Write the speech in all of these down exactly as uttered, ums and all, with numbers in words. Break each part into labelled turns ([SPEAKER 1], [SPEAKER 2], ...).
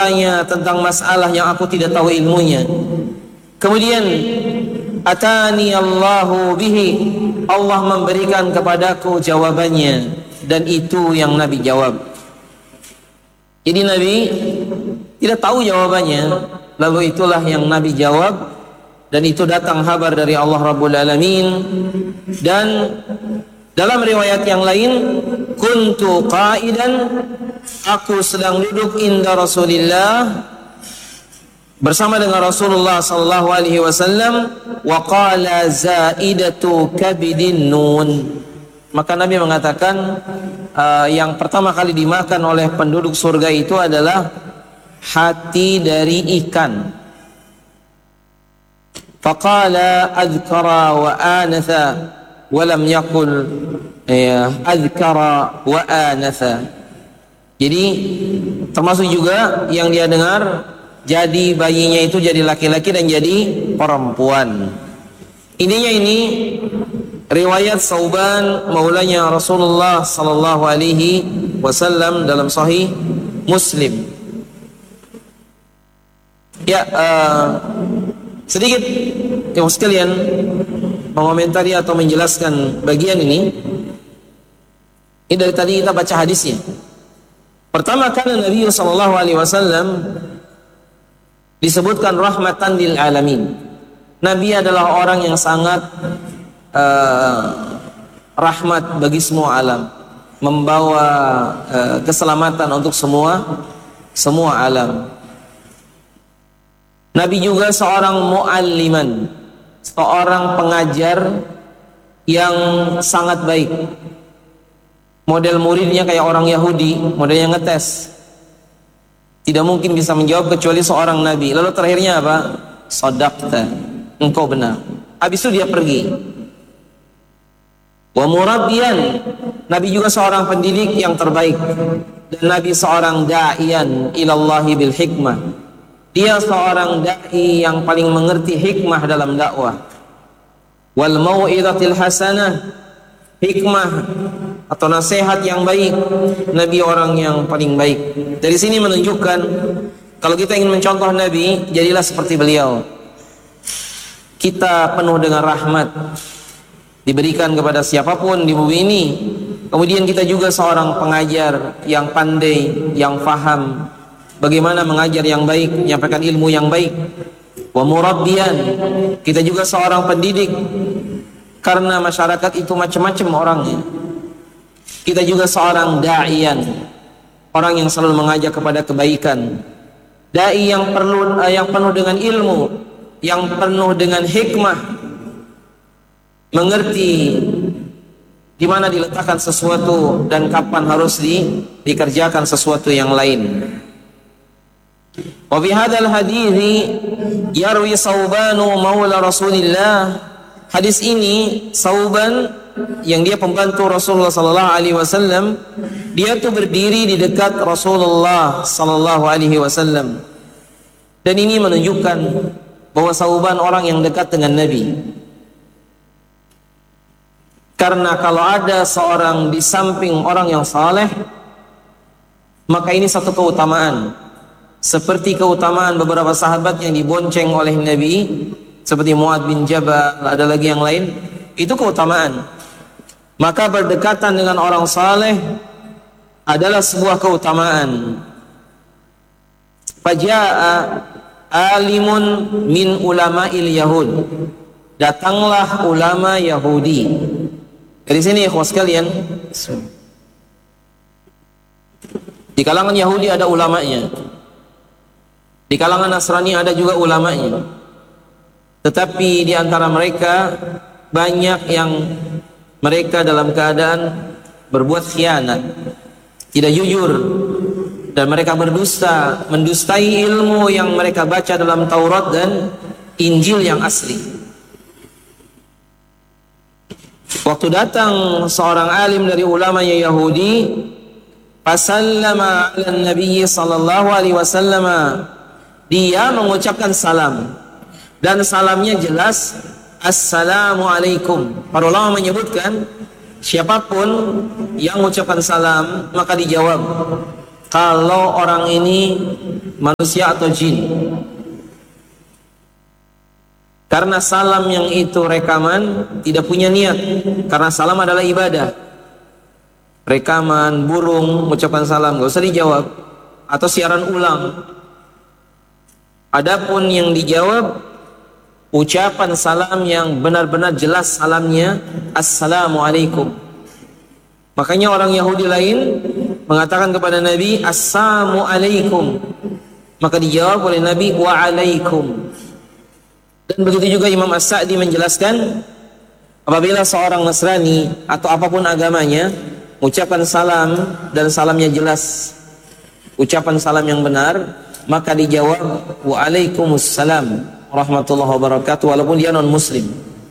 [SPEAKER 1] tanya tentang masalah yang aku tidak tahu ilmunya. Kemudian atani Allahu bihi, Allah memberikan kepadaku jawabannya, dan itu yang Nabi jawab. Jadi Nabi tidak tahu jawabannya, lalu itulah yang Nabi jawab, dan itu datang kabar dari Allah Rabbul Alamin. Dan dalam riwayat yang lain, kuntu qaidan, aku sedang duduk inda Rasulillah, bersama dengan Rasulullah sallallahu alaihi wasallam, wa qala zaidatu kabidin nun. Maka Nabi mengatakan uh, yang pertama kali dimakan oleh penduduk surga itu adalah hati dari ikan. Faqala adhkara wa anatha wa lam yakul ya adhkara wa anatha. Jadi termasuk juga yang dia dengar, jadi bayinya itu jadi laki-laki dan jadi perempuan. Ininya ini riwayat Sauban maulanya Rasulullah sallallahu alaihi wasallam dalam sahih Muslim. Ya, uh, sedikit yang sekalian mengomentari atau menjelaskan bagian ini. Ini dari tadi kita baca hadisnya. Pertama, karena Nabi sallallahu alaihi wasallam disebutkan rahmatan lil alamin. Nabi adalah orang yang sangat uh, rahmat bagi semua alam, membawa uh, keselamatan untuk semua semua alam. Nabi juga seorang mualliman, seorang pengajar yang sangat baik. Model muridnya kayak orang Yahudi, modelnya ngetes. Tidak mungkin bisa menjawab kecuali seorang Nabi. Lalu terakhirnya apa? Shadaqta, engkau benar. Habis itu dia pergi. Wa murabbiyan, Nabi juga seorang pendidik yang terbaik. Dan Nabi seorang da'iyan ilallahi bil hikmah. Dia seorang da'i yang paling mengerti hikmah dalam dakwah. Wal mau'izatil hasanah, hikmah atau nasihat yang baik. Nabi orang yang paling baik. Dari sini menunjukkan kalau kita ingin mencontoh Nabi, jadilah seperti beliau. Kita penuh dengan rahmat, diberikan kepada siapapun di bumi ini. Kemudian kita juga seorang pengajar yang pandai, yang faham bagaimana mengajar yang baik, menyampaikan ilmu yang baik. Wa murabbiyan, kita juga seorang pendidik, karena masyarakat itu macam-macam orangnya. Kita juga seorang da'iyan, orang yang selalu mengajak kepada kebaikan. Dai yang perlu uh, yang penuh dengan ilmu, yang penuh dengan hikmah, mengerti di mana diletakkan sesuatu dan kapan harus di, dikerjakan sesuatu yang lain. Wa fi hadzal hadithi yarwi Saubanu maula Rasulillah. Hadis ini Sauban yang dia pembantu Rasulullah sallallahu alaihi wasallam, dia tuh berdiri di dekat Rasulullah sallallahu alaihi wasallam. Dan ini menunjukkan bahwa Sauban orang yang dekat dengan Nabi. Karena kalau ada seorang di samping orang yang saleh, maka ini satu keutamaan. Seperti keutamaan beberapa sahabat yang dibonceng oleh Nabi, seperti Mu'ad bin Jabal, ada lagi yang lain, itu keutamaan. Maka berdekatan dengan orang saleh adalah sebuah keutamaan. Faja'a alimun min ulama'il Yahud, datanglah ulama Yahudi. Dari sini ikhwas sekalian, di kalangan Yahudi ada ulamanya, di kalangan Nasrani ada juga ulamanya. Tetapi di antara mereka banyak yang mereka dalam keadaan berbuat khianat, tidak jujur, dan mereka berdusta, mendustai ilmu yang mereka baca dalam Taurat dan Injil yang asli. Waktu datang seorang alim dari ulamanya Yahudi, fasallama ala Nabi sallallahu alaihi wasallam, dia mengucapkan salam, dan salamnya jelas, Assalamualaikum. Para ulama menyebutkan siapapun yang mengucapkan salam maka dijawab. Kalau orang ini manusia atau jin. Karena salam yang itu rekaman tidak punya niat, karena salam adalah ibadah. Rekaman burung mengucapkan salam gak usah dijawab, atau siaran ulang. Adapun yang dijawab ucapan salam yang benar-benar jelas salamnya, assalamualaikum. Makanya orang Yahudi lain mengatakan kepada Nabi, assalamualaikum, maka dijawab oleh Nabi, waalaikum. Dan begitu juga Imam As-Sa'di menjelaskan, apabila seorang Nasrani atau apapun agamanya ucapan salam dan salamnya jelas, ucapan salam yang benar, maka dijawab waalaikumsalam warahmatullahi wabarakatuh, walaupun dia non muslim.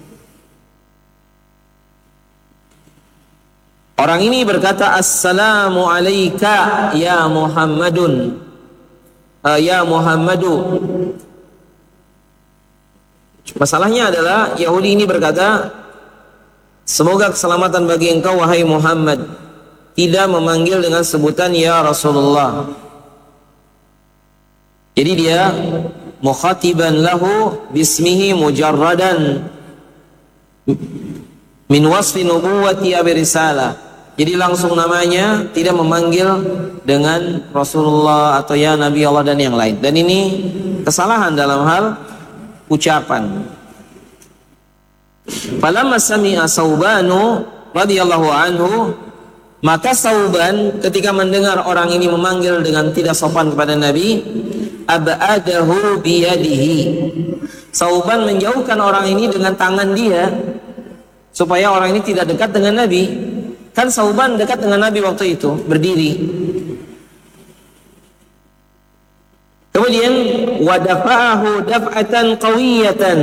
[SPEAKER 1] Orang ini berkata, assalamu alayka ya Muhammadun, uh, ya Muhammadu. Masalahnya adalah Yahudi ini berkata, semoga keselamatan bagi engkau wahai Muhammad, tidak memanggil dengan sebutan ya Rasulullah. Jadi dia mukhatiban lahu bismihi mujarradan min wasfi nubuwati abi risalah. Jadi langsung namanya, tidak memanggil dengan Rasulullah atau ya Nabi Allah dan yang lain. Dan ini kesalahan dalam hal ucapan. Falamma sami'a Saubanu radhiyallahu anhu, maka Sauban ketika mendengar orang ini memanggil dengan tidak sopan kepada Nabi, ab'adahu biyadihi. Sauban menjauhkan orang ini dengan tangan dia supaya orang ini tidak dekat dengan Nabi. Kan Sauban dekat dengan Nabi waktu itu, berdiri. Kemudian wadafa'ahu daf'atan qawiyatan.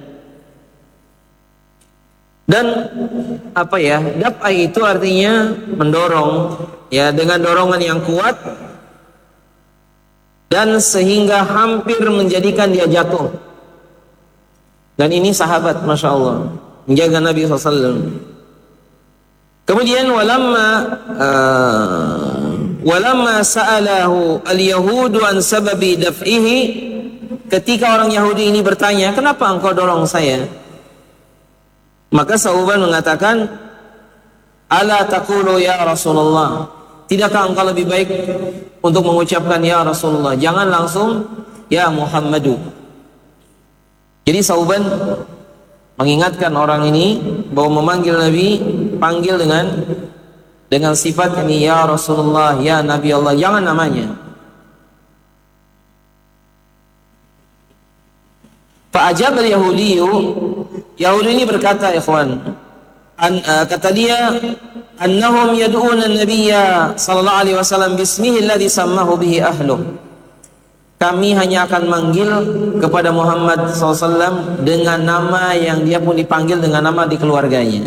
[SPEAKER 1] Dan apa ya? Daf'a itu artinya mendorong, ya, dengan dorongan yang kuat, dan sehingga hampir menjadikan dia jatuh. Dan ini sahabat, masya Allah, menjaga Nabi shallallahu alaihi wasallam. Kemudian walamma uh, walamma sa'alahu al-yahudu an sababi daf'ihi, ketika orang Yahudi ini bertanya, kenapa engkau dorong saya? Maka Sauban mengatakan, ala taqulu ya Rasulullah, tidakkah engkau lebih baik untuk mengucapkan ya Rasulullah, jangan langsung ya Muhammadu. Jadi Sauban mengingatkan orang ini bahwa memanggil Nabi, panggil dengan dengan sifat ini, ya Rasulullah, ya Nabi Allah, jangan namanya. Fa'ajab al-Yahudiyu, Yahudi ini berkata, ikhwan, an, uh, kata dia, annahum yad'una an-nabiyya sallallahu alaihi wasallam bismihi alladhi sammahu bihi ahluh. Kami hanya akan manggil kepada Muhammad shallallahu alaihi wasallam dengan nama yang dia pun dipanggil dengan nama di keluarganya.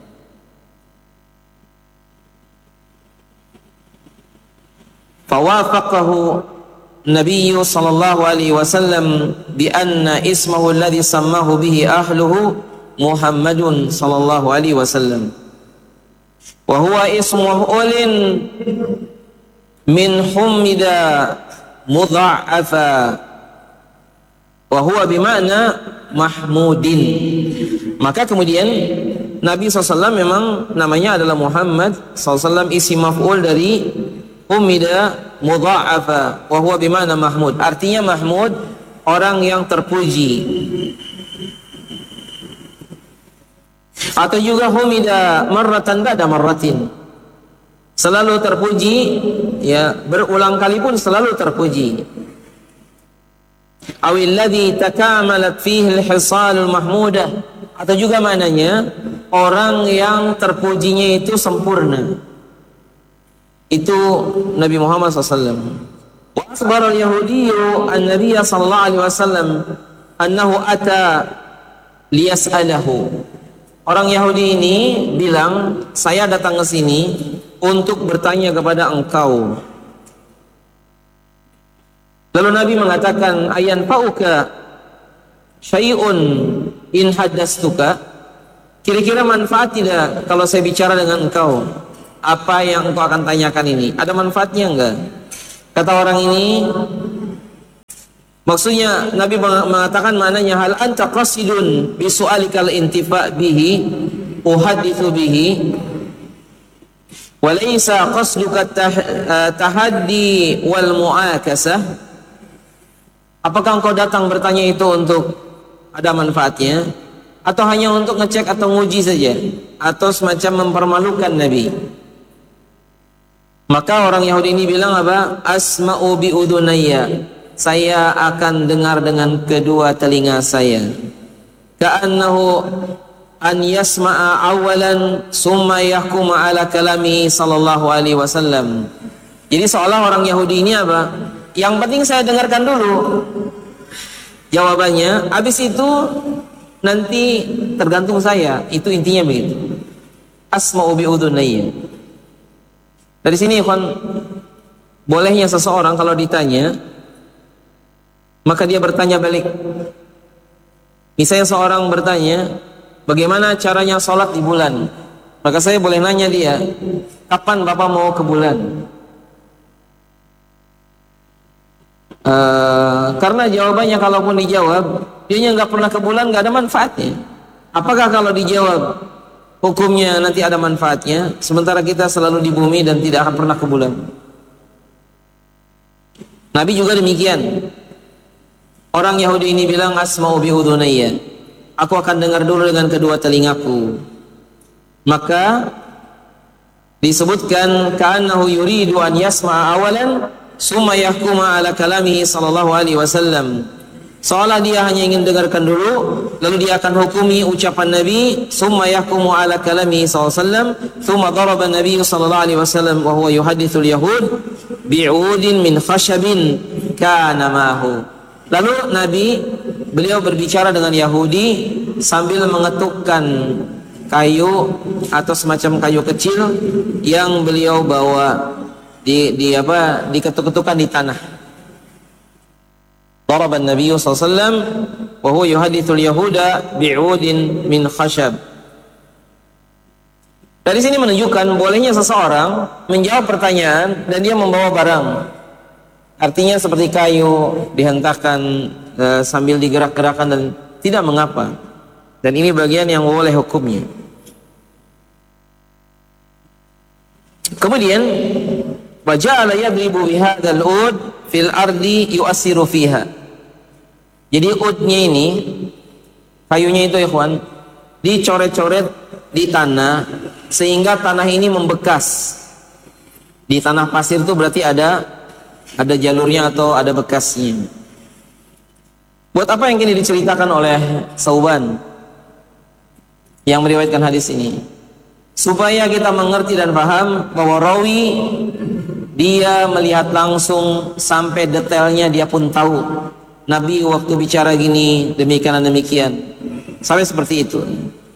[SPEAKER 1] Fawafaqahu Nabi sallallahu alaihi wasallam bi anna ismahu alladhi sammahu bihi ahluhu Muhammadun sallallahu alaihi wasallam. Wa huwa ismu ulin min humida mudha'afa wa huwa bima'na mahmudin. Maka kemudian Nabi shallallahu alaihi wasallam memang namanya adalah Muhammad shallallahu alaihi wasallam, isim maf'ul dari umida mudha'afa wa huwa bima'na mahmud, artinya mahmud, orang yang terpuji. Atau juga humida marratan ba'da marratin, selalu terpuji, ya, berulang kali pun selalu terpuji. Awil ladzi takamalat fihi al-hisalul mahmudah, atau juga maknanya orang yang terpujinya itu sempurna. Itu Nabi Muhammad shallallahu alaihi wasallam. Wa akhbara al-yahudiyyu an-nabiy sallallahu alaihi wasallam annahu ata liyas'alahu. Orang Yahudi ini bilang, saya datang ke sini untuk bertanya kepada engkau. Lalu Nabi mengatakan, ayan fa'uka syai'un in haddastuka, kira-kira manfaat tidak kalau saya bicara dengan engkau? Apa yang engkau akan tanyakan ini, ada manfaatnya enggak? Kata orang ini, Maksudnya Nabi mengatakan maknanya hal anta qasidun bi su'alikal intifa bihi uhadithu bihi wa laysa qasduka tahaddi wal mu'akasah. Apakah engkau datang bertanya itu untuk ada manfaatnya atau hanya untuk ngecek atau nguji saja atau semacam mempermalukan Nabi? Maka orang Yahudi ini bilang apa? Asma'u bi udunayya, saya akan dengar dengan kedua telinga saya. Ka'annahu an yasma'a awalan summa yahkuma ala kalami sallallahu alaihi wasallam. Jadi seolah orang Yahudi ini apa? Yang penting saya dengarkan dulu jawabannya, habis itu nanti tergantung saya. Itu intinya begitu. Asma'u bi udunayya. Dari sini ikhwan, bolehnya seseorang kalau ditanya maka dia bertanya balik. Misalnya seorang bertanya, bagaimana caranya sholat di bulan? Maka saya boleh nanya dia, kapan Bapak mau ke bulan? Uh, karena jawabannya kalaupun dijawab, dia nggak pernah ke bulan, nggak ada manfaatnya. Apakah kalau dijawab hukumnya nanti ada manfaatnya, sementara kita selalu di bumi dan tidak akan pernah ke bulan? Nabi juga demikian. Orang Yahudi ini bilang asma'u bi udunayya, aku akan dengar dulu dengan kedua telingaku. Maka disebutkan ka'annahu yuridu an yasma'a awalan summa yahkuma ala kalamihi sallallahu alaihi wasallam. Seolah dia hanya ingin dengarkan dulu, lalu dia akan hukumi ucapan Nabi, summa yahkumu ala kalamihi sallallahu alaihi wasallam, thumma daraba Nabi sallallahu alaihi wasallam wa huwa yuhadithul yahud bi'udin min khashabin kana ma'hu. Lalu Nabi beliau berbicara dengan Yahudi sambil mengetukkan kayu atau semacam kayu kecil yang beliau bawa di di apa diketuk-ketukan di tanah. Daraba Nabi sallallahu alaihi wasallam wa huwa yuhadithul yahuda bi'udin min khashab. Dari sini menunjukkan bolehnya seseorang menjawab pertanyaan dan dia membawa barang. Artinya seperti kayu dihentakkan e, sambil digerak-gerakkan dan tidak mengapa. Dan ini bagian yang boleh hukumnya. Kemudian waja'ala yadribu bihadzal ud fil ardi yu'assiru fiha. Jadi udnya ini, kayunya itu ikhwan, dicoret-coret di tanah sehingga tanah ini membekas. Di tanah pasir itu berarti ada ada jalurnya atau ada bekasnya. Buat apa yang kini diceritakan oleh Sauban yang meriwayatkan hadis ini? Supaya kita mengerti dan paham bahwa rawi dia melihat langsung sampai detailnya, dia pun tahu Nabi waktu bicara gini demikian dan demikian, sampai seperti itu.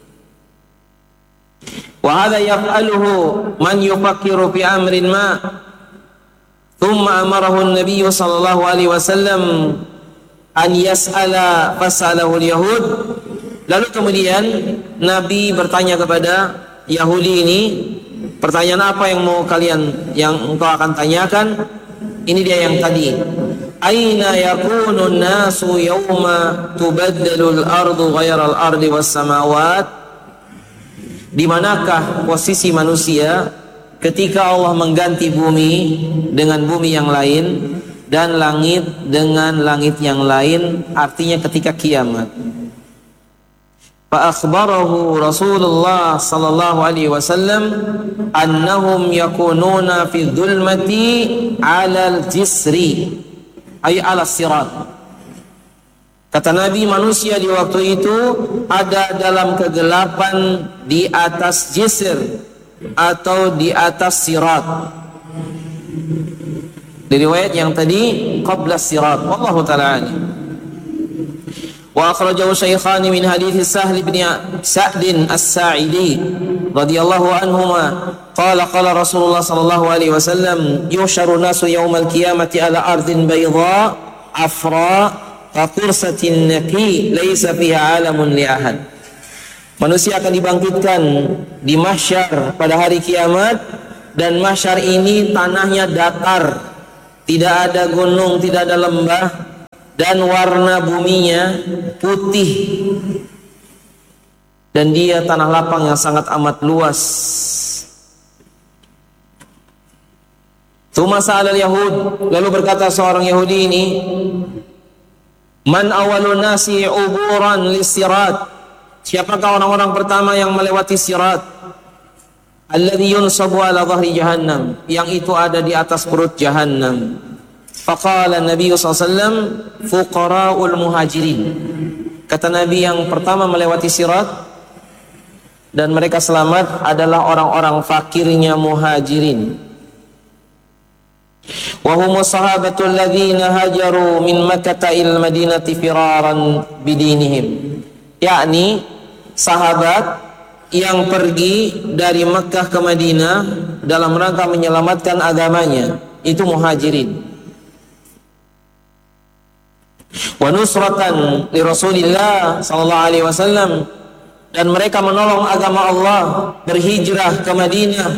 [SPEAKER 1] Wa hadza yaf'aluhu man yufakkiru fi amrin ma thumma amarahu an-nabiy sallallahu alaihi wasallam an yas'ala fasalahu al-yahud. Lalu kemudian Nabi bertanya kepada Yahudi ini, pertanyaan apa yang mau kalian, yang engkau akan tanyakan? Ini dia yang tadi. Aina yakunu an-nasu yawma tubaddalu al-ardu ghayra al-ardi was-samawat? Di manakah posisi manusia ketika Allah mengganti bumi dengan bumi yang lain dan langit dengan langit yang lain, artinya ketika kiamat. Fa akhbarahu Rasulullah sallallahu alaihi wasallam annahum yakununa fi dhulmati 'ala al-jisri ay 'ala sirat. Kata Nabi, manusia di waktu itu ada dalam kegelapan di atas jisr atau di atas sirat. Di riwayat yang tadi qabla sirat, wallahu ta'ala alim. Wa akhrajahu syaikhan min hadits Sahl bin Sa'd as-Sa'idi radhiyallahu anhuma qala qala Rasulullah sallallahu alaihi wasallam yusharu nasu yaumal qiyamati ala ardin bayda afra qursatin naqi laisa fiha alamun li ahad. Manusia akan dibangkitkan di mahsyar pada hari kiamat, dan mahsyar ini tanahnya datar, tidak ada gunung, tidak ada lembah, dan warna buminya putih, dan dia tanah lapang yang sangat amat luas. Tsumma sa'ala al-yahud, lalu berkata seorang Yahudi ini, man awalun nasi uburan lis-sirat, siapakah orang-orang pertama yang melewati sirat? Alladhi yunsabu ala dhahri jahannam, yang itu ada di atas perut jahannam. Faqala Nabi sallallahu alaihi wasallam fuqara'ul muhajirin, kata Nabi yang pertama melewati sirat dan mereka selamat adalah orang-orang fakirnya muhajirin. Wa humus sahabatul ladzina hajaru min Makkah il Madinati firaran bidinihim, yakni sahabat yang pergi dari Mekah ke Madinah dalam rangka menyelamatkan agamanya, itu muhajirin. Wa nusratan li Rasulillah sallallahu alaihi wasallam, dan mereka menolong agama Allah, berhijrah ke Madinah.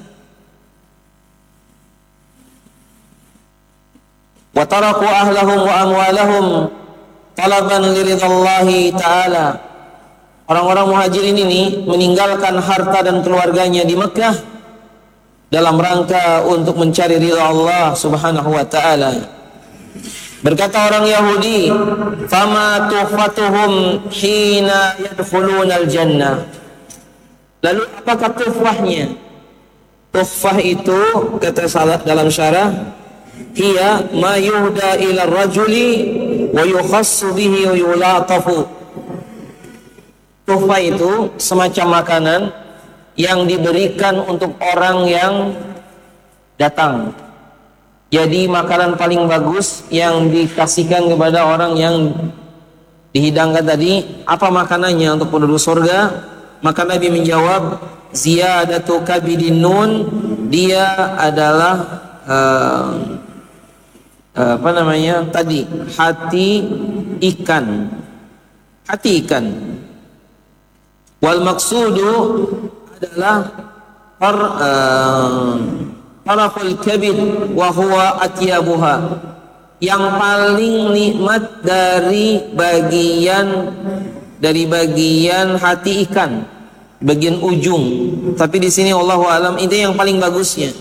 [SPEAKER 1] Wa taraku ahlahum wa amwalahum talaban liridhallahi ta'ala, orang-orang muhajirin ini meninggalkan harta dan keluarganya di Mekah dalam rangka untuk mencari ridha Allah subhanahu wa ta'ala. Berkata orang Yahudi, fama tuhfatuhum hina yadkhuluna al-jannah, lalu apakah tuhfahnya? Tuhfah itu, kata salah dalam syarah, hiya ma yuhda ila rajuli wa yukhassu bihi wa yulatafu. Tuhfah itu semacam makanan yang diberikan untuk orang yang datang. Jadi makanan paling bagus yang dikasihkan kepada orang yang dihidangkan tadi, apa makanannya untuk penduduk surga? Maka Nabi menjawab, ziyadatu kabidin nun, dia adalah uh, apa namanya tadi, hati ikan, hati ikan. Wal maksudu adalah par uh, taraful kabid wa huwa atyabuha, yang paling nikmat dari bagian dari bagian hati ikan, bagian ujung. Tapi di sini Allahu alam itu yang paling bagusnya.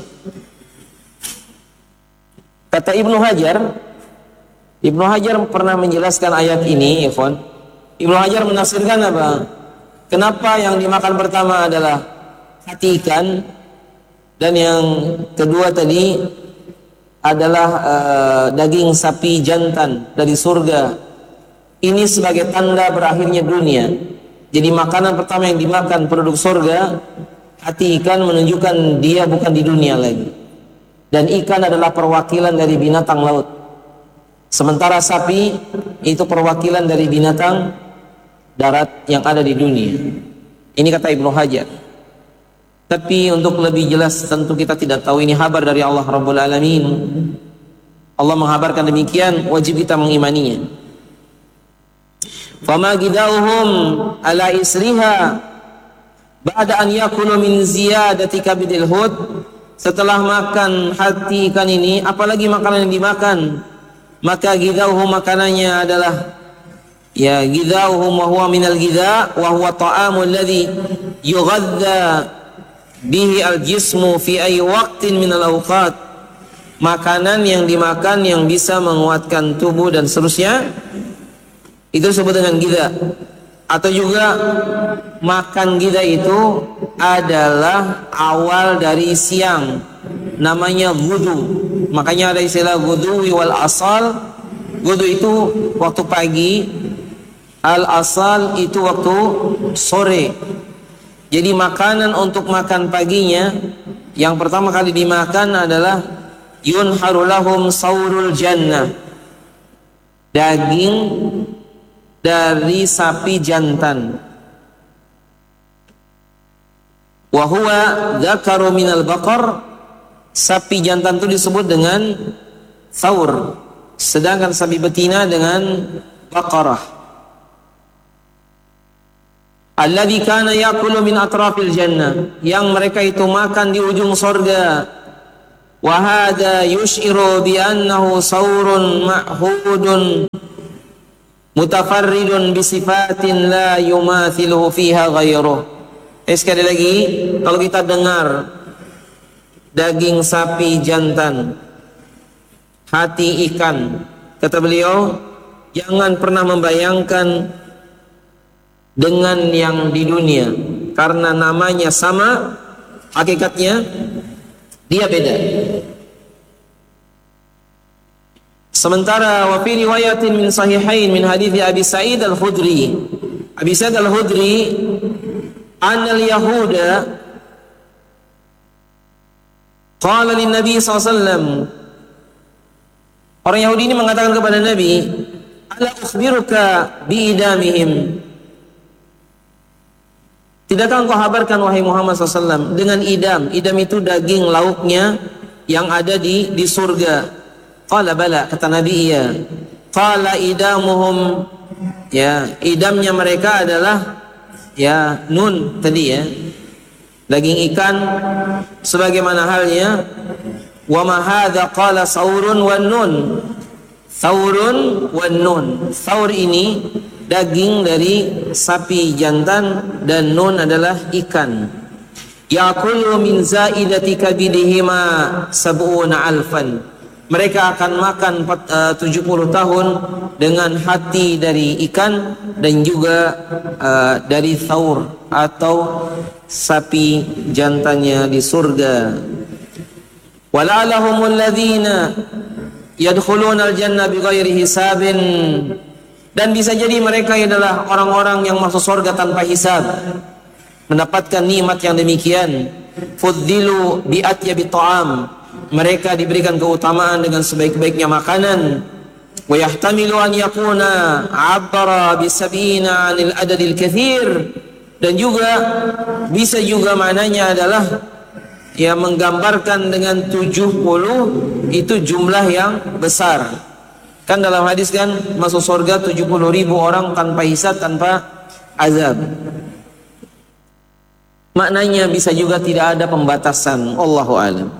[SPEAKER 1] Kata Ibnu Hajar, Ibnu Hajar pernah menjelaskan ayat ini, ya Fon. Ibnu Hajar menafsirkan apa? Kenapa yang dimakan pertama adalah hati ikan, dan yang kedua tadi adalah uh, daging sapi jantan dari surga. Ini sebagai tanda berakhirnya dunia. Jadi makanan pertama yang dimakan penduduk surga, hati ikan, menunjukkan dia bukan di dunia lagi. Dan ikan adalah perwakilan dari binatang laut. Sementara sapi itu perwakilan dari binatang darat yang ada di dunia. Ini kata Ibnu Hajar. Tapi untuk lebih jelas tentu kita tidak tahu, ini kabar dari Allah Rabbul Alamin. Allah menghabarkan demikian, wajib kita mengimaninya. Fama gidauhum ala isriha ba'da an yakulu min ziyadati kabidil hud, setelah makan hati ikan ini, apalagi makanan yang dimakan, maka gidauhum makanannya adalah ya gidauhum wa huwa minal gida wa huwa ta'amul ladzi yughadda bihi al-jismu fi ayyi waqtin minal awqat, makanan yang dimakan yang bisa menguatkan tubuh dan seterusnya, itu disebut dengan gida. Atau juga makan gida itu adalah awal dari siang, namanya gudu. Makanya ada istilah gudu wal asal. Gudu itu waktu pagi, al asal itu waktu sore. Jadi makanan untuk makan paginya yang pertama kali dimakan adalah yunharu lahum saurul jannah, daging dari sapi jantan. Wa huwa dzakaru minal baqar, sapi jantan itu disebut dengan saur, sedangkan sapi betina dengan baqarah. Alladzi kana yakulu min atrafil jannah, yang mereka itu makan di ujung surga. Wa hadza yushiru bi annahu saurun ma'hudun mutafarridun bisifatin la yumathiluhu fiha ghairuh. Eh, sekali lagi, kalau kita dengar daging sapi jantan, hati ikan, kata beliau, jangan pernah membayangkan dengan yang di dunia, karena namanya sama, hakikatnya dia beda. Sementara wa fi riwayatin min sahihain min hadits Abi Sa'id Al-Khudri, Abi Sa'id Al-Khudri, anal yahuda qala lin Nabi sallallahu alaihi wasallam, orang Yahudi ini mengatakan kepada Nabi, ala ukhbiruka bi idamihim, tidakkah engkau kabarkan wahai Muhammad sallallahu alaihi wasallam dengan idam? Idam itu daging lauknya yang ada di di surga. Qala bala, kata Nabi, iya. Qala idamuhum, ya, idamnya mereka adalah ya nun tadi ya, daging ikan, sebagaimana halnya wa ma hadza qala saurun wan nun, saurun wan nun. Saur ini daging dari sapi jantan dan nun adalah ikan. Yaqulu min zaidati kabidihima sab'una alfan, mereka akan makan tujuh puluh tahun dengan hati dari ikan dan juga uh, dari thaur atau sapi jantannya di surga. Walalahumul ladzina yadkhuluna al-jannah bighairi hisabin, dan bisa jadi mereka adalah orang-orang yang masuk surga tanpa hisab, mendapatkan nikmat yang demikian. Fuddilu bi atyabi ta'am, mereka diberikan keutamaan dengan sebaik-baiknya makanan. Wa yahtamilu an yakuna 'abbara bi sab'ina 'anil adadil katsir, dan juga bisa juga maknanya adalah ya menggambarkan dengan tujuh puluh itu jumlah yang besar. Kan dalam hadis kan masuk surga tujuh puluh ribu orang tanpa hisab, tanpa azab. Maknanya bisa juga tidak ada pembatasan. Allahu a'lam.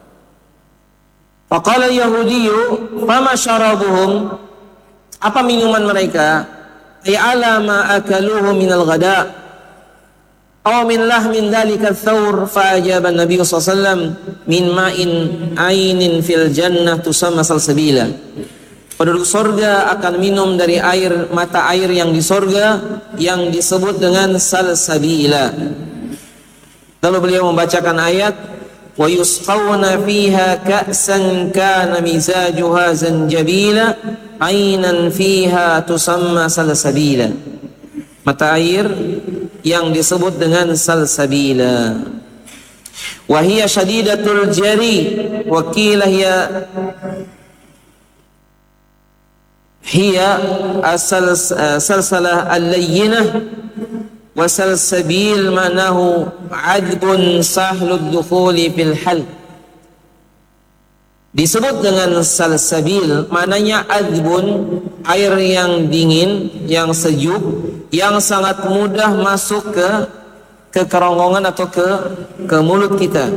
[SPEAKER 1] Faqala Yahudiyyu fama syarabuhum, apa minuman mereka? Ay ala ma akaluhu minal ghada aw min lahmin dhalika thawr. Fa ajaba an-nabiy sallallahu alaihi wasallam min ma'in ainin fil jannah tusamma salsabila, penduduk surga akan minum dari air, mata air yang di surga yang disebut dengan salsabila. Lalu beliau membacakan ayat, wa yusqawna fiha ka'san kana mizajuha zanjabila ainan fiha tusamma salsabila, mata air yang disebut dengan salsabila. Wa hiya shadidatul jari wa qila hiya hiya as-salsalah al-layyinah wa salsabil manahu adbun sahlud dukhuli fil hal. Disebut dengan salsabil, maknanya adbun, air yang dingin, yang sejuk, yang sangat mudah masuk ke ke kerongkongan atau ke ke mulut kita.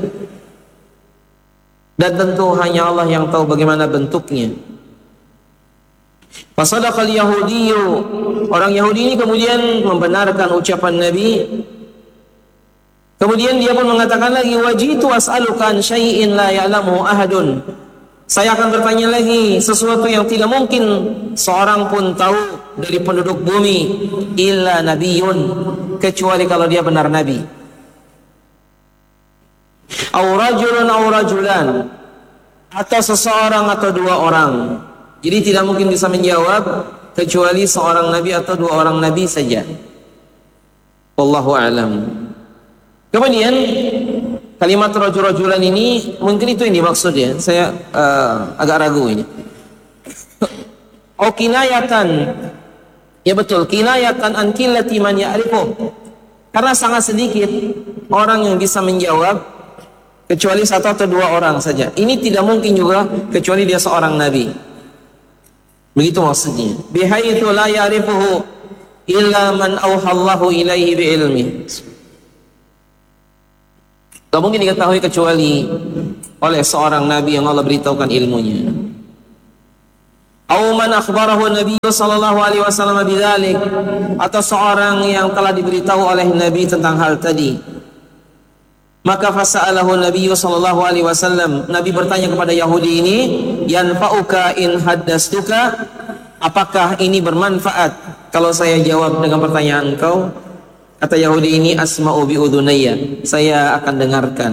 [SPEAKER 1] Dan tentu hanya Allah yang tahu bagaimana bentuknya. Fasadaqal Yahudiyyu, orang Yahudi ini kemudian membenarkan ucapan Nabi. Kemudian dia pun mengatakan lagi, wajitu as'aluka an syai'in la ya'lamu ahadun, saya akan bertanya lagi sesuatu yang tidak mungkin seorang pun tahu dari penduduk bumi, illa nabiyun, kecuali kalau dia benar nabi. Aw rajulun aw rajulan, atau seseorang atau dua orang. Jadi tidak mungkin bisa menjawab kecuali seorang nabi atau dua orang nabi saja. Wallahu a'lam. Kemudian kalimat rajul-rajulan ini mungkin itu yang dimaksud ya. Saya uh, agak ragu ini. Oh kinayatan. Ya betul, kinayatan an qillati man ya'rifu. Karena sangat sedikit orang yang bisa menjawab kecuali satu atau dua orang saja. Ini tidak mungkin juga kecuali dia seorang nabi. Begitu maksudnya. Bihaitsu la ya'rifuhu illa man auhallahu ilaihi bi'ilmi. Tidak mungkin diketahui kecuali oleh seorang nabi yang Allah beritahukan ilmunya. Au man akhbarahu Nabi sallallahu alaihi wasallam bidzalik, atau seorang yang telah diberitahu oleh Nabi tentang hal tadi. Maka fasa'alahu Nabi sallallahu alaihi wasallam, Nabi bertanya kepada Yahudi ini, yanfa'uka in haddastuka, apakah ini bermanfaat kalau saya jawab dengan pertanyaan engkau? Kata Yahudi ini, asma'u bi udhunayya, saya akan dengarkan.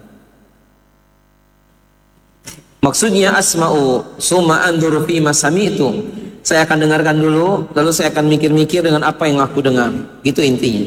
[SPEAKER 1] Maksudnya asma'u summa anzuru fi ma sami'tu, saya akan dengarkan dulu, lalu saya akan mikir-mikir dengan apa yang aku dengar. Gitu intinya.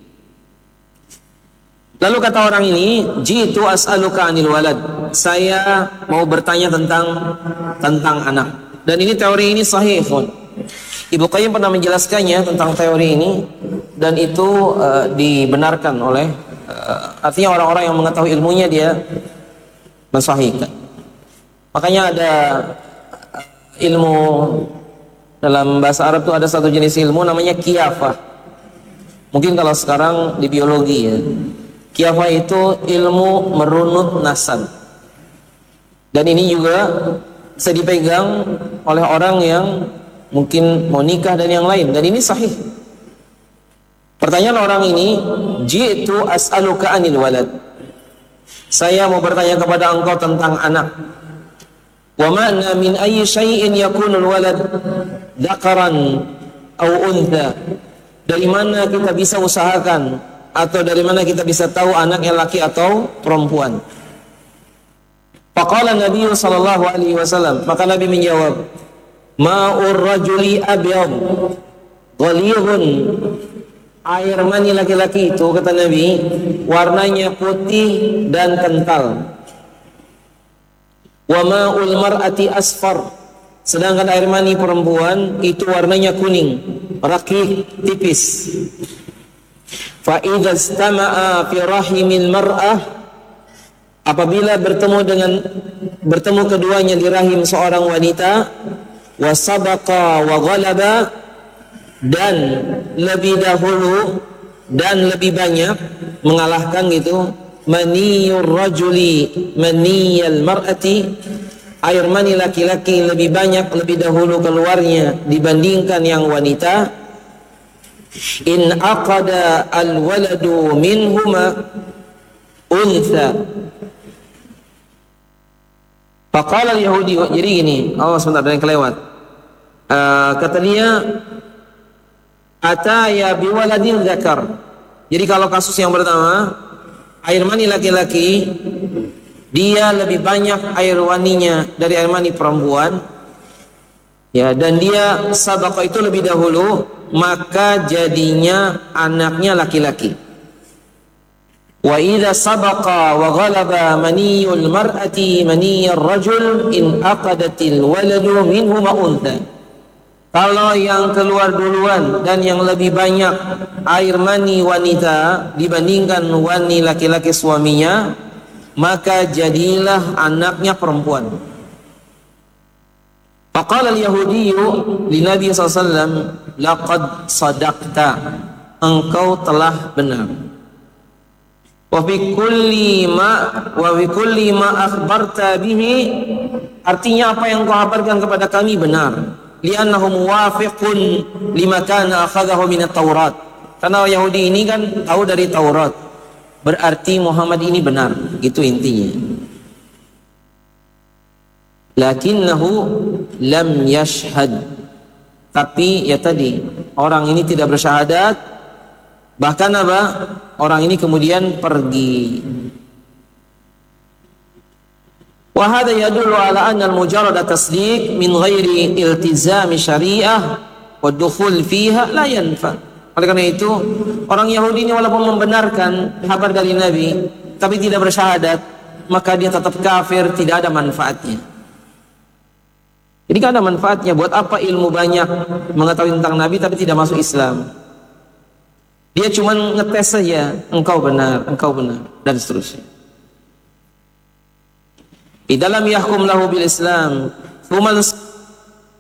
[SPEAKER 1] Lalu kata orang ini, jitu as'aluka anil walad, saya mau bertanya tentang tentang anak. Dan ini teori ini sahih. Ibnu Qayyim pernah menjelaskannya tentang teori ini, dan itu uh, dibenarkan oleh uh, artinya orang-orang yang mengetahui ilmunya, dia mensahihkan. Makanya ada ilmu dalam bahasa Arab itu ada satu jenis ilmu namanya qiyafah. Mungkin kalau sekarang di biologi ya. Qiyafah itu ilmu merunut nasab. Dan ini juga bisa dipegang oleh orang yang mungkin mau nikah dan yang lain, dan ini sahih. Pertanyaan orang ini, jitu as'aluka anil walad, saya mau bertanya kepada engkau tentang anak. Wa ma'na min ayyi syai'in yakunul walad dzakaran aw untha, dari mana kita bisa usahakan atau dari mana kita bisa tahu anaknya laki atau perempuan? Faqala Nabi sallallahu alaihi wasallam, maka Nabi menjawab, ma'ur rajuli abyad ghalidhun, air mani laki-laki itu, kata Nabi, warnanya putih dan kental. Wa ma'ul mar'ati asfar, sedangkan air mani perempuan itu warnanya kuning, rakik, tipis. Fa idza istama'a fi rahimil mar'ah, apabila bertemu dengan bertemu keduanya di rahim seorang wanita, wa sabaqa wa ghalaba, dan lebih dahulu dan lebih banyak mengalahkan gitu, maniyur rajuli maniyal mar'ati, air mani laki-laki lebih banyak lebih dahulu keluarnya dibandingkan yang wanita. In aqada al waladu minhuma untha. Faqala al-Yahudi, jadi gini, oh sebentar, ada yang kelewat. Uh, kata dia, ataya biwaladin zakar. Jadi kalau kasus yang pertama, air mani laki-laki, dia lebih banyak air maninya dari air mani perempuan, ya, dan dia sabaqa itu lebih dahulu, maka jadinya anaknya laki-laki. Wa idza sabaqa wa ghalaba maniyul mar'ati maniyur rajul in aqadatil waladu minhu ma'untha. Kalau yang keluar duluan dan yang lebih banyak air mani wanita dibandingkan wani laki-laki suaminya, maka jadilah anaknya perempuan. Faqala al-Yahudiyyu li Nabi sallallahu alaihi wasallam, laqad sadaqta, engkau telah benar. Wa fi kulli ma wa fi kulli ma akhbarta bihi, artinya apa yang kau kabarkan kepada kami benar. Li'annahu muwafiqun lima kana akhadhahu min at-Taurat, karena Yahudi ini kan tahu dari Taurat, berarti Muhammad ini benar, gitu intinya. Lakinnahu lam yashhad, tapi ya tadi orang ini tidak bersyahadat, bahkan apa, orang ini kemudian pergi. Wa hadha yadullu ala anna al-mujarrad tasdiq min ghairi iltizami syariah wa dukhul fiha la yanfa. Oleh karena itu, orang Yahudi ini walaupun membenarkan kabar dari Nabi tapi tidak bersyahadat, maka dia tetap kafir, tidak ada manfaatnya. Jadi kan ada manfaatnya. Buat apa ilmu banyak mengetahui tentang Nabi tapi tidak masuk Islam? Dia cuma ngetes saja, engkau benar, engkau benar, dan seterusnya. Di dalam yahkum lahu bil Islam,